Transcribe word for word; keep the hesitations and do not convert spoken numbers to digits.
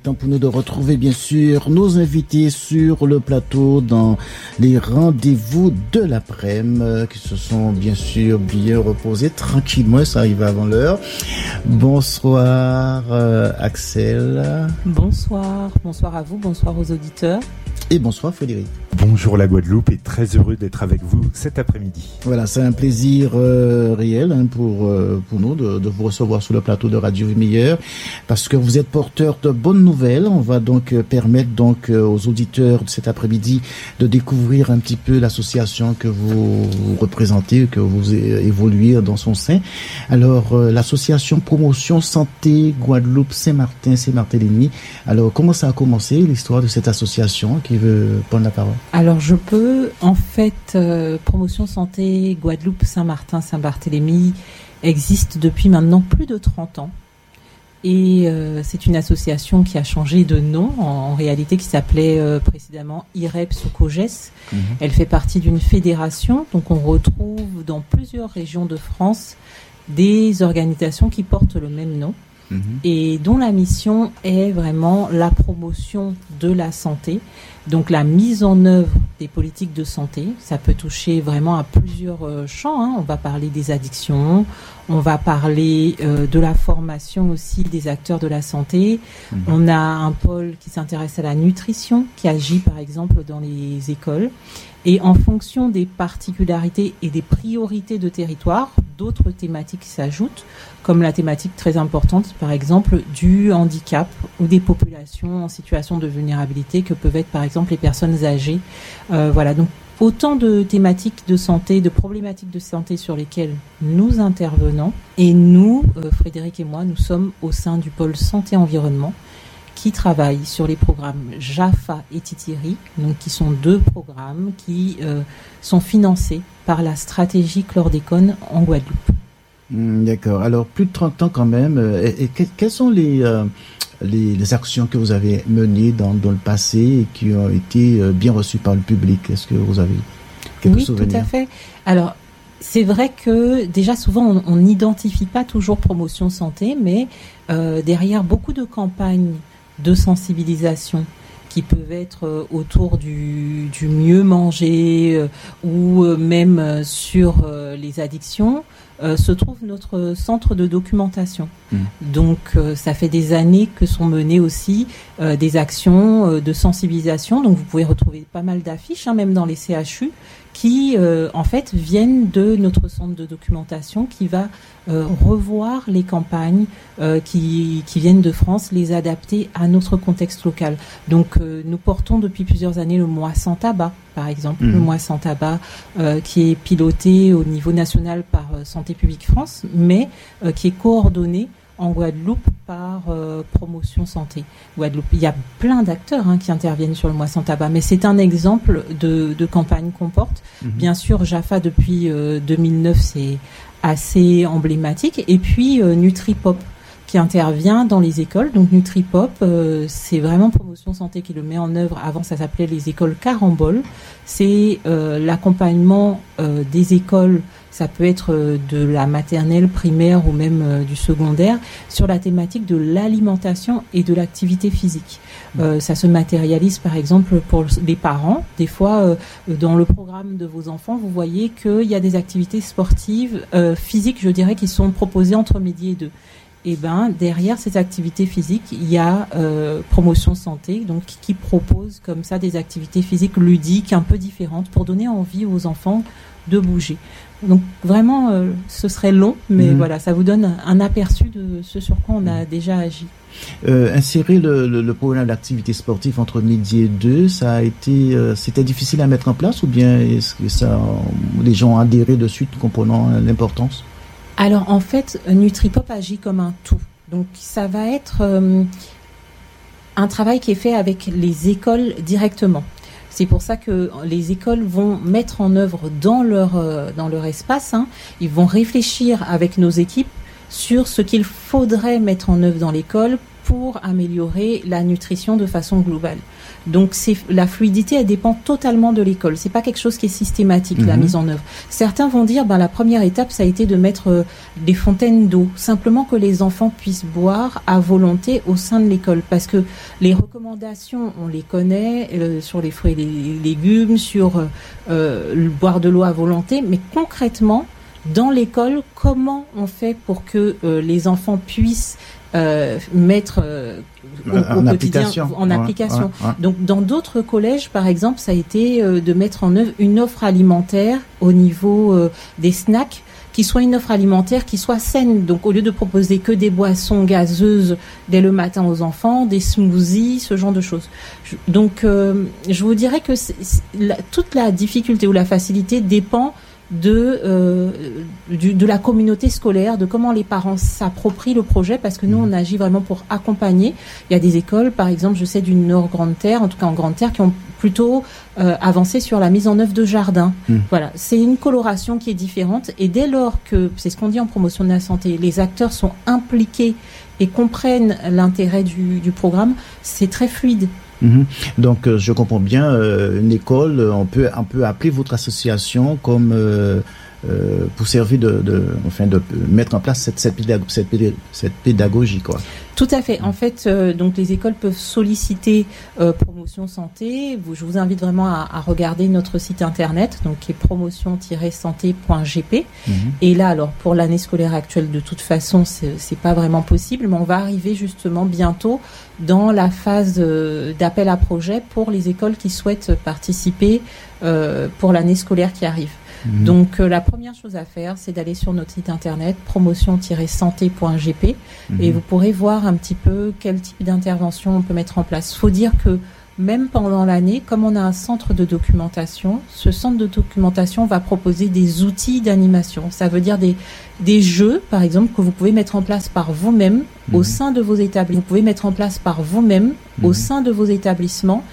temps pour nous de retrouver bien sûr nos invités sur le plateau dans les rendez-vous de l'après-midi qui se sont bien sûr bien reposés tranquillement, ça arrive avant l'heure. Bonsoir euh, Axel. Bonsoir, bonsoir à vous, bonsoir aux auditeurs. Et bonsoir Frédéric. Bonjour la Guadeloupe et très heureux d'être avec vous cet après-midi. Voilà, c'est un plaisir euh, réel hein, pour euh, pour nous de, de vous recevoir sur le plateau de Radio Vie Meilleure parce que vous êtes porteur de bonnes nouvelles. On va donc euh, permettre donc euh, aux auditeurs de cet après-midi de découvrir un petit peu l'association que vous, vous représentez, que vous évoluez dans son sein. Alors euh, l'association Promotion Santé Guadeloupe Saint-Martin Saint-Barthélemy. Alors comment ça a commencé l'histoire de cette association? Qui veut prendre la parole? Alors je peux, en fait, euh, Promotion Santé Guadeloupe Saint-Martin Saint-Barthélemy existe depuis maintenant plus de trente ans. Et euh, c'est une association qui a changé de nom, en, en réalité qui s'appelait euh, précédemment I R E P S ou COGES. Mmh. Elle fait partie d'une fédération, donc on retrouve dans plusieurs régions de France des organisations qui portent le même nom. Mmh. Et dont la mission est vraiment la promotion de la santé, donc la mise en œuvre des politiques de santé. Ça peut toucher vraiment à plusieurs euh, champs, hein. On va parler des addictions, on va parler euh, de la formation aussi des acteurs de la santé. Mmh. On a un pôle qui s'intéresse à la nutrition, qui agit par exemple dans les écoles. Et en fonction des particularités et des priorités de territoire, d'autres thématiques s'ajoutent, comme la thématique très importante, par exemple, du handicap ou des populations en situation de vulnérabilité que peuvent être, par exemple, les personnes âgées. Euh, voilà, donc autant de thématiques de santé, de problématiques de santé sur lesquelles nous intervenons. Et nous, euh, Frédéric et moi, nous sommes au sein du pôle santé-environnement, qui travaillent sur les programmes Jaffa et Titiri, donc qui sont deux programmes qui euh, sont financés par la stratégie chlordécone en Guadeloupe. Mmh, d'accord. Alors, plus de trente ans quand même. Et, et que, quelles sont les, euh, les, les actions que vous avez menées dans, dans le passé et qui ont été euh, bien reçues par le public? Est-ce que vous avez quelques oui, souvenirs? Oui, tout à fait. Alors, c'est vrai que déjà souvent on n'identifie pas toujours promotion santé, mais euh, derrière beaucoup de campagnes de sensibilisation qui peuvent être euh, autour du, du mieux manger euh, ou euh, même euh, sur euh, les addictions, euh, se trouve notre centre de documentation. Mmh. Donc euh, ça fait des années que sont menées aussi euh, des actions euh, de sensibilisation. Donc vous pouvez retrouver pas mal d'affiches, hein, même dans les C H U, qui euh, en fait viennent de notre centre de documentation qui va euh, revoir les campagnes euh, qui, qui viennent de France, les adapter à notre contexte local. Donc euh, nous portons depuis plusieurs années le mois sans tabac, par exemple, mmh. le mois sans tabac euh, qui est piloté au niveau national par euh, Santé publique France, mais euh, qui est coordonné en Guadeloupe par euh, Promotion Santé Guadeloupe. Il y a plein d'acteurs hein, qui interviennent sur le mois sans tabac, mais c'est un exemple de, de campagne qu'on porte. Mmh. Bien sûr, Jaffa depuis euh, deux mille neuf, c'est assez emblématique. Et puis euh, Nutripop qui intervient dans les écoles. Donc Nutripop, euh, c'est vraiment Promotion Santé qui le met en œuvre. Avant, ça s'appelait les écoles Carambole. C'est euh, l'accompagnement euh, des écoles. Ça peut être de la maternelle, primaire ou même euh, du secondaire sur la thématique de l'alimentation et de l'activité physique. Euh, ça se matérialise par exemple pour les parents. Des fois, euh, dans le programme de vos enfants, vous voyez qu'il y a des activités sportives, euh, physiques, je dirais, qui sont proposées entre midi et deux. Et ben derrière ces activités physiques, il y a euh, Promotion Santé, donc qui, qui propose comme ça des activités physiques ludiques, un peu différentes, pour donner envie aux enfants de bouger. Donc vraiment, euh, ce serait long, mais mmh. voilà, ça vous donne un, un aperçu de ce sur quoi on a déjà agi. Euh, insérer le, le, le programme d'activité sportive entre midi et deux, ça a été, euh, c'était difficile à mettre en place ou bien est-ce que ça, les gens ont adhéré de suite, comprenant l'importance? Alors en fait, Nutripop agit comme un tout. Donc ça va être euh, un travail qui est fait avec les écoles directement. C'est pour ça que les écoles vont mettre en œuvre dans leur, euh, dans leur espace, hein, ils vont réfléchir avec nos équipes sur ce qu'il faudrait mettre en œuvre dans l'école pour améliorer la nutrition de façon globale. Donc c'est la fluidité, elle dépend totalement de l'école. C'est pas quelque chose qui est systématique, mmh. la mise en œuvre. Certains vont dire, ben la première étape, ça a été de mettre euh, des fontaines d'eau, simplement que les enfants puissent boire à volonté au sein de l'école, parce que les recommandations, on les connaît euh, sur les fruits et les légumes, sur euh, boire de l'eau à volonté, mais concrètement, dans l'école, comment on fait pour que euh, les enfants puissent Euh, mettre euh, au, en au application. quotidien en ouais, application. Ouais, ouais. Donc dans d'autres collèges, par exemple, ça a été euh, de mettre en œuvre une offre alimentaire au niveau euh, des snacks, qui soit une offre alimentaire qui soit saine. Donc au lieu de proposer que des boissons gazeuses dès le matin aux enfants, des smoothies, ce genre de choses. Je, donc euh, je vous dirais que c'est, c'est, la, toute la difficulté ou la facilité dépend de euh, du, de la communauté scolaire, de comment les parents s'approprient le projet, parce que nous on agit vraiment pour accompagner. Il y a des écoles, par exemple, je sais du Nord Grande Terre, en tout cas en Grande Terre, qui ont plutôt euh, avancé sur la mise en œuvre de jardins. Mmh. Voilà, c'est une coloration qui est différente, et dès lors que, c'est ce qu'on dit en promotion de la santé, les acteurs sont impliqués et comprennent l'intérêt du, du programme, c'est très fluide. Mmh. Donc, euh, je comprends bien, euh, une école, on peut, on peut appeler votre association comme euh, euh, pour servir de, de, enfin, de mettre en place cette, cette, pédago- cette, pédago- cette pédagogie, quoi. Tout à fait. En fait, euh, donc les écoles peuvent solliciter euh, promotion santé. Vous, je vous invite vraiment à, à regarder notre site internet, donc qui est promotion tiret santé point g p. Mmh. Et là, alors pour l'année scolaire actuelle, de toute façon, c'est, c'est pas vraiment possible, mais on va arriver justement bientôt dans la phase euh, d'appel à projet pour les écoles qui souhaitent participer euh, pour l'année scolaire qui arrive. Mmh. Donc euh, la première chose à faire, c'est d'aller sur notre site internet promotion tiret santé point g p mmh. et vous pourrez voir un petit peu quel type d'intervention on peut mettre en place. Il faut dire que même pendant l'année, comme on a un centre de documentation, ce centre de documentation va proposer des outils d'animation. Ça veut dire des, des jeux, par exemple, que vous pouvez mettre en place par vous-même mmh. au sein de vos établissements. Vous pouvez mettre en place par vous-même mmh. au sein de vos établissements